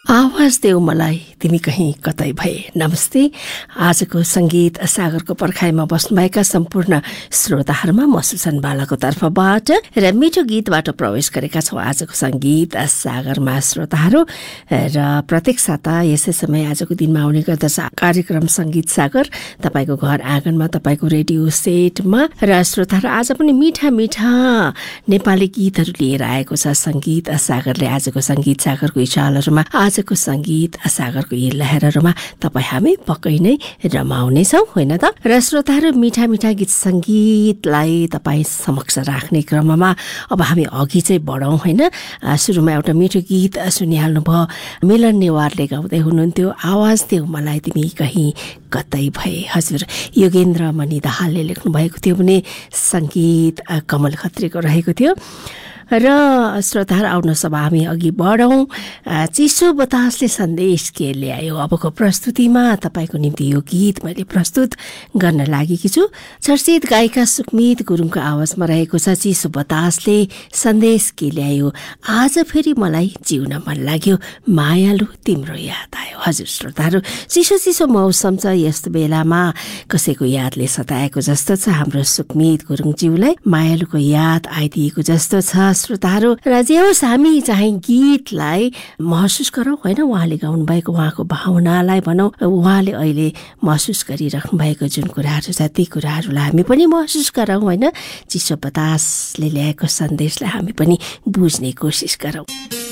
आवाज देऊ मलाई तिमी कहीँ कतै भए। नमस्ते। आजको संगीत सागरको पर्खाइमा बस्नुभएका सम्पूर्ण श्रोताहरूमा म सुसन बालाको तर्फबाट र मिठो गीतबाट प्रवेश गरेका छौँ आजको संगीत सागरमा श्रोताहरू। र प्रत्येक साता यसै समय आजको दिनमा आउने गर्दछ कार्यक्रम संगीत सागर तपाईको घर आँगनमा, तपाईको रेडियो सेटमा। र श्रोताहरू आज पनि मिठा मिठा नेपाली गीतहरू लिएर आएको छ संगीत सागरले। आजको संगीत सागरको इचालहरूमा, आजको संगीत सागरको यी लहरहरूमा तपाईँ हामी पक्कै नै रमाउनेछौँ, होइन त? र श्रोताहरू, मिठा मिठा गीत संगीतलाई तपाईँ समक्ष राख्ने क्रममा अब हामी अघि चाहिँ बढौँ, होइन? सुरुमा एउटा मिठो गीत सुनिहाल्नु भयो। मिलन नेवारले गाउँदै हुनुहुन्थ्यो, आवाज देऊ मलाई तिमी कहीँ कतै भए। हजुर, योगेन्द्र मणि दाहालले लेख्नु भएको थियो भने संगीत कमल खत्रीको रहेको थियो। र श्रोताहरू, आउनुहोस् अब हामी अघि बढौँ। चिसो बतासले सन्देश के ल्यायो अबको प्रस्तुतिमा तपाईँको निम्ति यो गीत मैले प्रस्तुत गर्न लागेकी छु। चर्चित गायिका सुकमित गुरुङको आवाजमा रहेको छ चिसो बतासले सन्देश के ल्यायो, आज फेरि मलाई जिउन मन लाग्यो, मायालु तिम्रो याद आयो। हजुर श्रोताहरू, चिसो चिसो मौसम छ, यस्तो बेलामा कसैको यादले सताएको जस्तो छ हाम्रो सुकमित गुरुङज्यूलाई, मायालुको याद आइदिएको जस्तो छ श्रोताहरू। र जे होस्, हामी चाहिँ गीतलाई महसुस गरौँ, होइन? उहाँले गाउनु भएको उहाँको भावनालाई भनौँ, उहाँले अहिले महसुस गरिराख्नु भएको जुन कुराहरू छ ती कुराहरूलाई हामी पनि महसुस गरौँ, होइन? चिसो बतासले ल्याएको सन्देशलाई हामी पनि बुझ्ने कोसिस गरौँ।